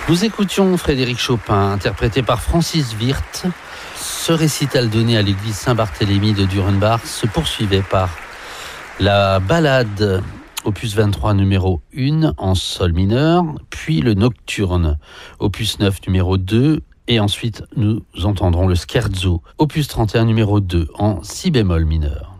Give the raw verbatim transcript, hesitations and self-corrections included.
Nous écoutions Frédéric Chopin, interprété par Francis Wirth. Ce récital donné à l'église Saint-Barthélemy de Durenbach se poursuivait par la ballade opus vingt-trois numéro un en sol mineur, puis le nocturne opus neuf numéro deux, et ensuite nous entendrons le scherzo opus trente et un numéro deux en si bémol mineur.